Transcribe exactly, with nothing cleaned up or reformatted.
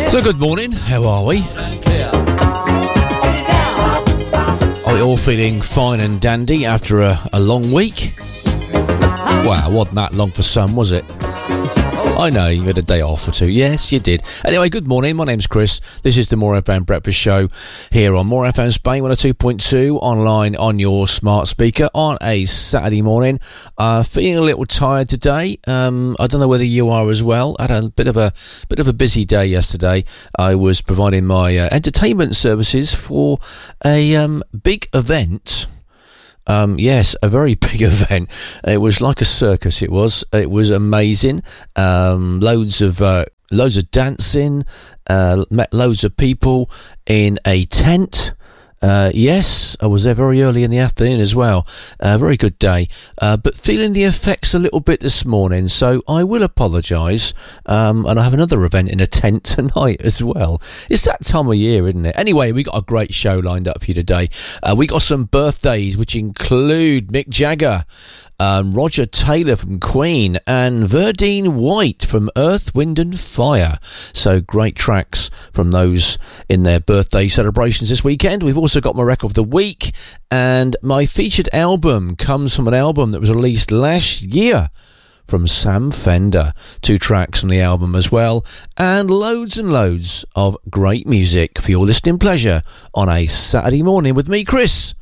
So good morning, how are we? Are we all feeling fine and dandy after a, a long week? Well, it wasn't that long for some, was it? I know, you had a day off or two. Yes, you did. Anyway, good morning. My name's Chris. This is the More F M Breakfast Show here on More F M Spain one oh two point two, online on your smart speaker on a Saturday morning. Uh, feeling a little tired today. Um, I don't know whether you are as well. I had a bit of a bit of a busy day yesterday. I was providing my uh, entertainment services for a um, big event. Um, yes, a very big event. It was like a circus. It was. It was amazing. Um, loads of uh, loads of dancing. Uh, met loads of people in a tent. Uh, yes, I was there very early in the afternoon as well. A uh, very good day. Uh, but feeling the effects a little bit this morning, so I will apologise. Um, and I have another event in a tent tonight as well. It's that time of year, isn't it? Anyway, we got a great show lined up for you today. Uh, we got some birthdays, which include Mick Jagger, Um, Roger Taylor from Queen, and Verdine White from Earth, Wind and Fire. So great tracks from those in their birthday celebrations this weekend. We've also got my record of the week, and my featured album comes from an album that was released last year from Sam Fender. Two tracks from the album as well, and loads and loads of great music for your listening pleasure on a Saturday morning with me, Chris.